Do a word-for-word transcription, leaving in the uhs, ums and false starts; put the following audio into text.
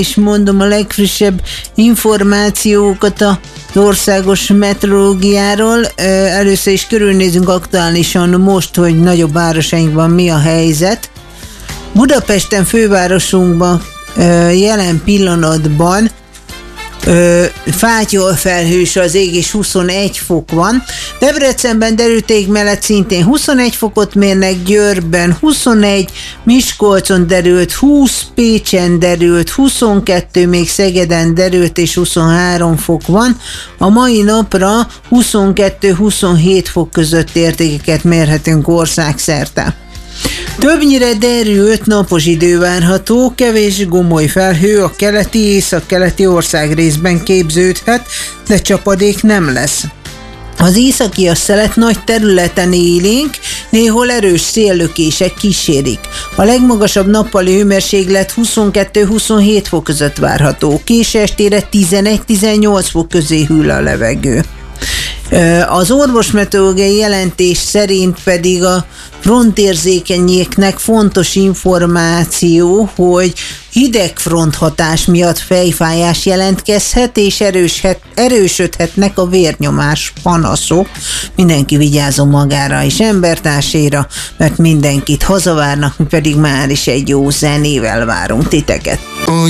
És mondom a legfrissebb információkat az országos meteorológiáról. Először is körülnézünk aktuálisan most, hogy nagyobb városainkban mi a helyzet. Budapesten, fővárosunkban jelen pillanatban fátyol felhős az ég, és huszonegy fok van. Debrecenben derült ég mellett szintén huszonegy fokot mérnek, Győrben huszonegy, Miskolcon derült húsz, Pécsen derült huszonkettő, még Szegeden derült és huszonhárom fok van. A mai napra huszonkettő-huszonhét fok között értékeket mérhetünk országszerte. Többnyire derült napos idő várható, kevés gomoly felhő a keleti, északkeleti országrészben képződhet, de csapadék nem lesz. Az északi szelet nagy területen élénk, néhol erős széllökések kísérik. A legmagasabb nappali hőmérséklet huszonkettő-huszonhét fok között várható, késő estére tizenegy-tizennyolc fok közé hűl a levegő. Az orvosmeteorológiai jelentés szerint pedig a frontérzékenyeknek fontos információ, hogy hidegfront hatás miatt fejfájás jelentkezhet, és erőshet, erősödhetnek a vérnyomás panaszok. Mindenki vigyázzon magára és embertárséra, mert mindenkit hazavárnak, mi pedig már is egy jó zenével várunk titeket.